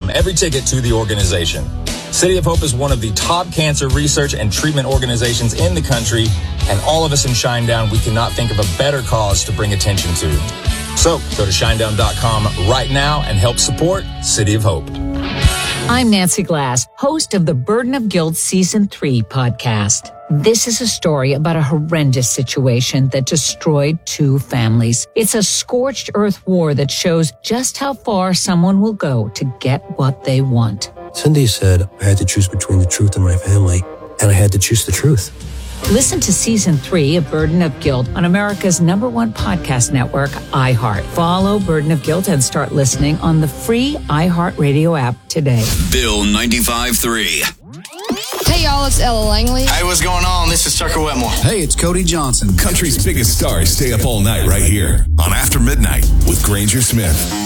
every ticket to the organization. City of Hope is one of the top cancer research and treatment organizations in the country, and all of us in Shinedown, we cannot think of a better cause to bring attention to. So go to shinedown.com right now and help support City of Hope. I'm Nancy Glass, host of the Burden of Guilt Season 3 podcast. This is a story about a horrendous situation that destroyed 2 families. It's a scorched earth war that shows just how far someone will go to get what they want. Cindy said I had to choose between the truth and my family, and I had to choose the truth. Listen to Season 3 of Burden of Guilt on America's #1 podcast network, iHeart. Follow Burden of Guilt and start listening on the free iHeartRadio app today. Bill 95.3. Hey, y'all, it's Ella Langley. Hey, what's going on? This is Tucker Wetmore. Hey, it's Cody Johnson. Country's biggest stars stay up all night right here on After Midnight with Granger Smith.